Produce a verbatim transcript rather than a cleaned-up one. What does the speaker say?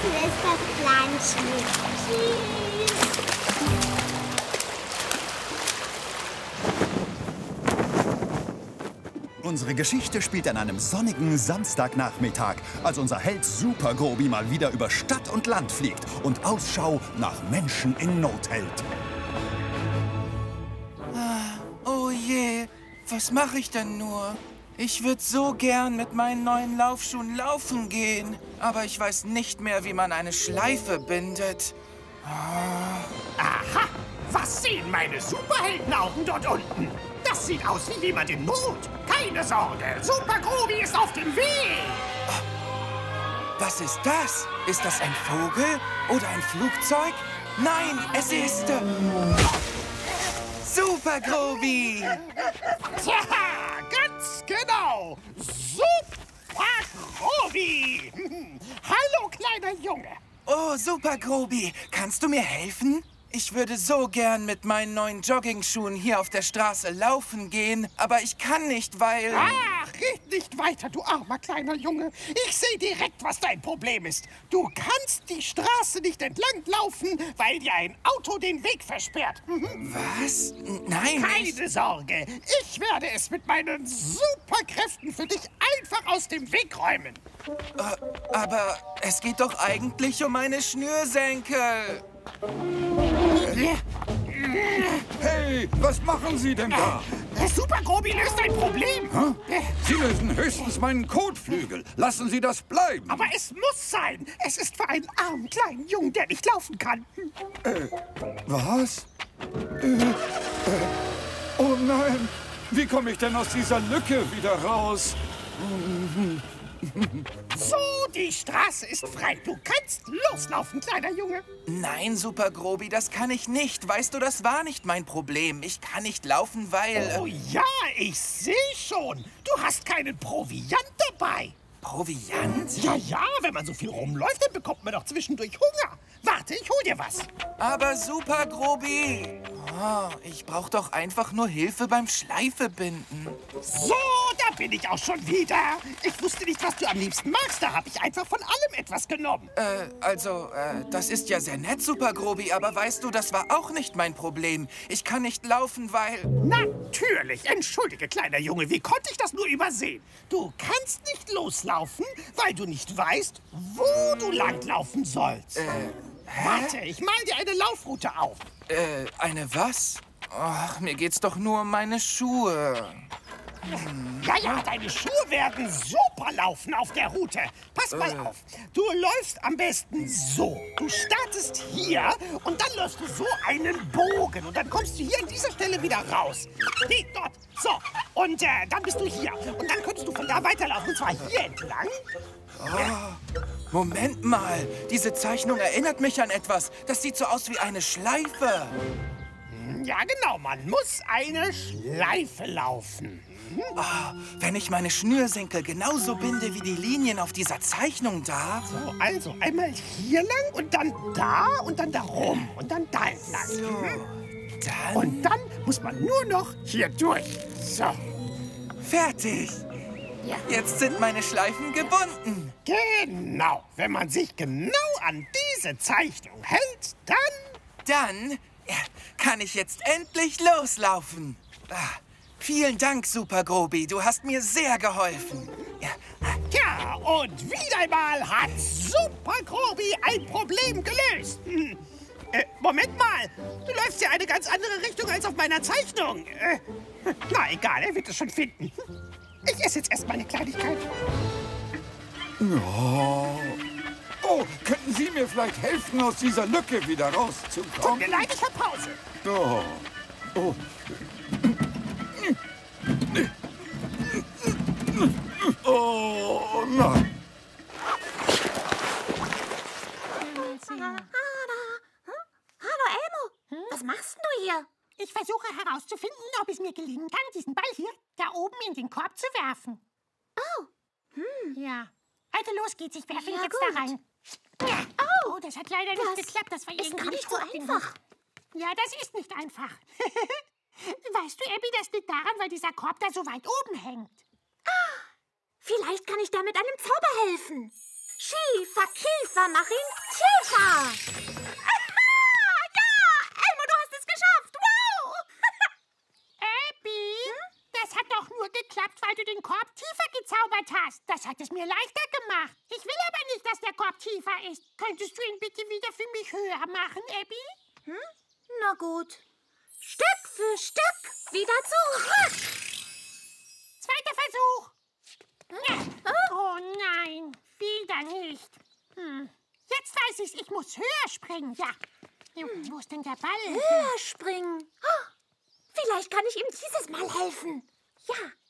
Tschüss, das Pflanzen. Tschüss. Unsere Geschichte spielt an einem sonnigen Samstagnachmittag, als unser Held Super Grobi mal wieder über Stadt und Land fliegt und Ausschau nach Menschen in Not hält. Ah, oh je, was mache ich denn nur? Ich würde so gern mit meinen neuen Laufschuhen laufen gehen, aber ich weiß nicht mehr, wie man eine Schleife bindet. Ah. Aha! Was sehen meine Superheldenaugen dort unten? Das sieht aus wie jemand in Not. Keine Sorge, Super Grobi ist auf dem Weg. Was ist das? Ist das ein Vogel oder ein Flugzeug? Nein, es ist... Äh, Super Grobi! Tja, ganz genau. Super Grobi. Hallo, kleiner Junge. Oh, Super Grobi, kannst du mir helfen? Ich würde so gern mit meinen neuen Joggingschuhen hier auf der Straße laufen gehen, aber ich kann nicht, weil... Ach, red nicht weiter, du armer kleiner Junge. Ich sehe direkt, was dein Problem ist. Du kannst die Straße nicht entlang laufen, weil dir ein Auto den Weg versperrt. Was? Nein, Keine ich... Sorge, ich werde es mit meinen Superkräften für dich einfach aus dem Weg räumen. Äh, aber es geht doch eigentlich um meine Schnürsenkel. Hey, was machen Sie denn da? Der Super Grobi löst ein Problem. Hä? Sie lösen höchstens meinen Kotflügel. Lassen Sie das bleiben. Aber es muss sein. Es ist für einen armen kleinen Jungen, der nicht laufen kann. Äh, was? Äh, äh, oh nein, wie komme ich denn aus dieser Lücke wieder raus? So, die Straße ist frei. Du kannst loslaufen, kleiner Junge. Nein, Super Grobi, das kann ich nicht. Weißt du, das war nicht mein Problem. Ich kann nicht laufen, weil... Oh ja, ich sehe schon. Du hast keinen Proviant dabei. Proviant? Ja, ja, wenn man so viel rumläuft, dann bekommt man doch zwischendurch Hunger. Warte, ich hol dir was. Aber Super Grobi... Oh, ich brauche doch einfach nur Hilfe beim Schleifebinden. So, da bin ich auch schon wieder. Ich wusste nicht, was du am liebsten magst. Da habe ich einfach von allem etwas genommen. Äh, also, äh, das ist ja sehr nett, Super Grobi, aber weißt du, das war auch nicht mein Problem. Ich kann nicht laufen, weil... Natürlich. Entschuldige, kleiner Junge, wie konnte ich das nur übersehen? Du kannst nicht loslaufen, weil du nicht weißt, wo du langlaufen sollst. Äh, hä? Warte, ich mal dir eine Laufroute auf. Äh, eine was? Ach, mir geht's doch nur um meine Schuhe. Hm. Ja, ja, deine Schuhe werden super laufen auf der Route. Pass mal äh. auf. Du läufst am besten so. Du startest hier und dann läufst du so einen Bogen. Und dann kommst du hier an dieser Stelle wieder raus. Nee, dort. So. Und äh, dann bist du hier. Und dann könntest du von da weiterlaufen. Und zwar hier entlang. Oh, Moment mal. Diese Zeichnung erinnert mich an etwas. Das sieht so aus wie eine Schleife. Ja, genau. Man muss eine Schleife laufen. Oh, wenn ich meine Schnürsenkel genauso binde wie die Linien auf dieser Zeichnung da. So, also einmal hier lang und dann da und dann da rum und dann da entlang. So, dann... Und dann muss man nur noch hier durch. So. Fertig. Ja. Jetzt sind meine Schleifen gebunden. Genau. Wenn man sich genau an diese Zeichnung hält, dann... Dann ja, kann ich jetzt endlich loslaufen. Ah, vielen Dank, Super Grobi. Du hast mir sehr geholfen. Ja. Tja, und wieder einmal hat Super Grobi ein Problem gelöst. Hm. Äh, Moment mal. Du läufst ja eine ganz andere Richtung als auf meiner Zeichnung. Äh, na, egal, er wird es schon finden. Ich esse jetzt erst mal eine Kleinigkeit. Oh. Oh, könnten Sie mir vielleicht helfen, aus dieser Lücke wieder Tut rauszukommen? mir leid, ich hab Pause. Oh. Oh. Oh, nein. Hallo, Elmo. Was machst du hier? Ich versuche herauszufinden, ob es mir gelingen kann, diesen Ball hier da oben in den Korb zu werfen. Oh. Hm. Ja. Also los geht's, ich werfe ihn Ja, jetzt gut. da rein. Oh, Oh, das hat leider das nicht geklappt. Das war ist irgendwie gar nicht so hoch genug. einfach. Ja, das ist nicht einfach. Weißt du, Abby, das liegt daran, weil dieser Korb da so weit oben hängt. Vielleicht kann ich da mit einem Zauber helfen. Schiefer, Kiefer, mach ihn tiefer. Ja, Elmo, du hast es geschafft. Wow. Abby, das hat doch nur geklappt, weil du den Korb tiefer gezaubert hast. Das hat es mir leichter gemacht. Ich will aber nicht, dass der Korb tiefer ist. Könntest du ihn bitte wieder für mich höher machen, Abby? Hm? Na gut. Stück für Stück wieder zurück. Zweiter Versuch. Oh nein, wieder nicht. Hm. Jetzt weiß ich, ich muss höher springen. Ja. Hm. Wo ist denn der Ball? Höher springen. Oh, vielleicht kann ich ihm dieses Mal helfen. Ja.